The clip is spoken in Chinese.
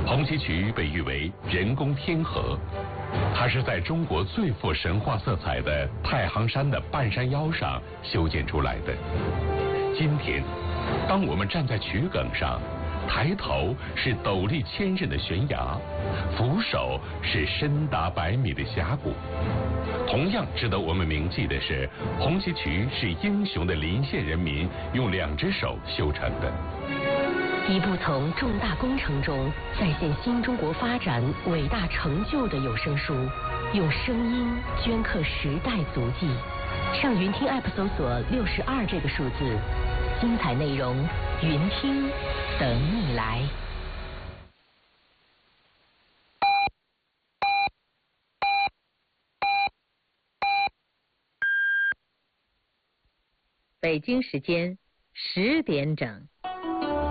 红旗渠被誉为人工天河，它是在中国最富神话色彩的太行山的半山腰上修建出来的。今天，当我们站在渠埂上，抬头是陡立千仞的悬崖，俯首是深达100米的峡谷。同样值得我们铭记的是，红旗渠是英雄的临县人民用2只手修成的。 一部从重大工程中再现新中国发展伟大成就的有声书，用声音镌刻时代足迹。上云听 App 搜索62这个数字，精彩内容云听等你来。 北京时间10点整。